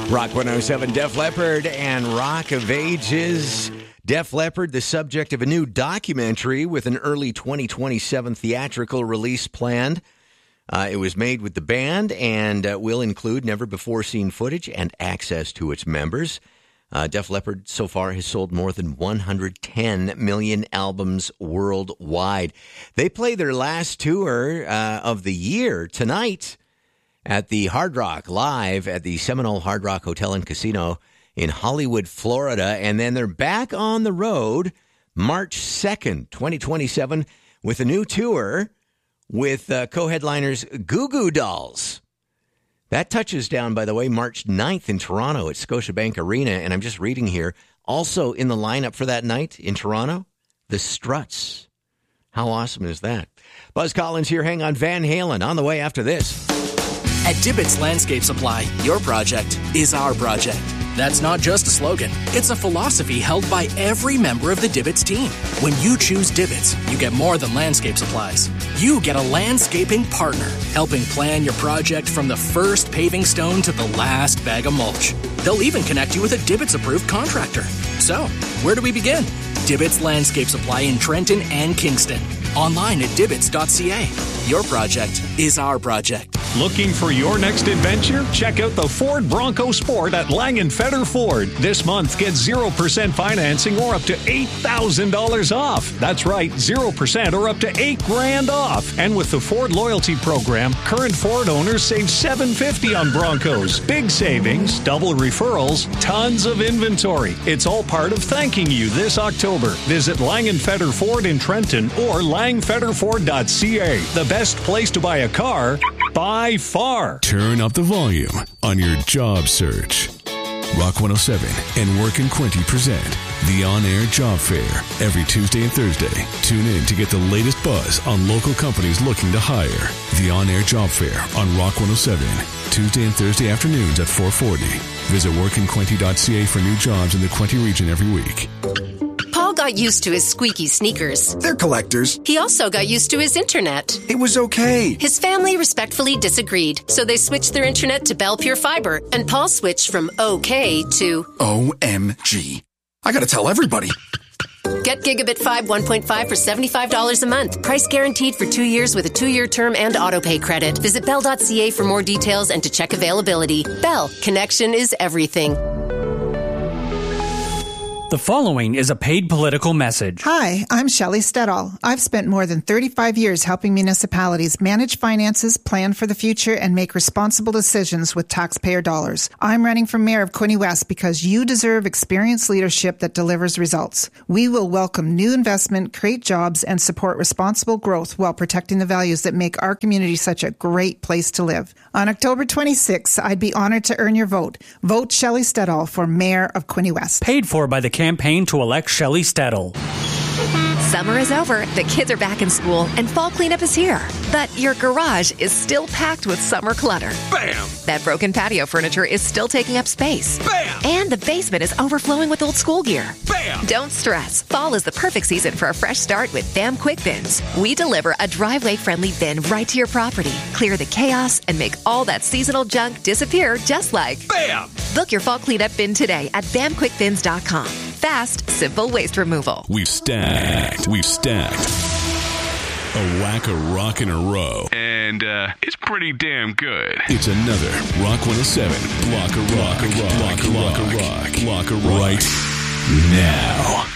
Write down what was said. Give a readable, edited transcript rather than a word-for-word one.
Rock 107, Def Leppard and Rock of Ages. Def Leppard, the subject of a new documentary with an early 2027 theatrical release planned. It was made with the band and will include never-before-seen footage and access to its members. Def Leppard so far has sold more than 110 million albums worldwide. They play their last tour of the year tonight at the Hard Rock, live at the Seminole Hard Rock Hotel and Casino in Hollywood, Florida. And then they're back on the road March 2nd, 2027, with a new tour with co-headliners Goo Goo Dolls. That touches down, by the way, March 9th in Toronto at Scotiabank Arena. And I'm just reading here, also in the lineup for that night in Toronto, the Struts. How awesome is that? Buzz Collins here. Hang on, Van Halen on the way after this. At Dibbets Landscape Supply, your project is our project. That's not just a slogan. It's a philosophy held by every member of the Dibbets team. When you choose Dibbets, you get more than landscape supplies. You get a landscaping partner, helping plan your project from the first paving stone to the last bag of mulch. They'll even connect you with a Dibbets-approved contractor. So, where do we begin? Dibbets Landscape Supply in Trenton and Kingston. Online at dibbets.ca. Your project is our project. Looking for your next adventure? Check out the Ford Bronco Sport at Langenfetter Ford. This month, get 0% financing or up to $8,000 off. That's right, 0% or up to $8,000 off. And with the Ford Loyalty Program, current Ford owners save $750 on Broncos. Big savings, double referrals, tons of inventory. It's all part of thanking you this October. Visit Langenfetter Ford in Trenton or langfetterford.ca. The best place to buy a car by far. Turn up the volume on your job search. Rock 107 and Work and Quinty present the On-Air Job Fair every Tuesday and Thursday. Tune in to get the latest buzz on local companies looking to hire. The On-Air Job Fair on Rock 107, Tuesday and Thursday afternoons at 4:40. Visit workandquinty.ca for new jobs in the Quinty region every week. Paul got used to his squeaky sneakers. They're collectors. He also got used to his internet. It was okay. His family respectfully disagreed, so they switched their internet to Bell Pure Fiber, and Paul switched from okay to OMG. I gotta tell everybody. Get Gigabit 5 1.5 for $75 a month. Price guaranteed for 2 years with a 2-year term and autopay credit. Visit Bell.ca for more details and to check availability. Bell, connection is everything. The following is a paid political message. Hi, I'm Shelley Steadall. I've spent more than 35 years helping municipalities manage finances, plan for the future, and make responsible decisions with taxpayer dollars. I'm running for mayor of Quinte West because you deserve experienced leadership that delivers results. We will welcome new investment, create jobs, and support responsible growth while protecting the values that make our community such a great place to live. On October 26th, I'd be honored to earn your vote. Vote Shelley Steadall for mayor of Quinte West. Paid for by the campaign to elect Shelley Steadall. Summer is over, the kids are back in school, and fall cleanup is here. But your garage is still packed with summer clutter. Bam! That broken patio furniture is still taking up space. Bam! And the basement is overflowing with old school gear. Bam! Don't stress. Fall is the perfect season for a fresh start with BAM Quick Bins. We deliver a driveway-friendly bin right to your property. Clear the chaos and make all that seasonal junk disappear just like BAM! Book your fall cleanup bin today at BAMQuickBins.com. Fast, simple waste removal. We've stacked a whack of rock in a row. And it's pretty damn good. It's another Rock 107 block of rock right now.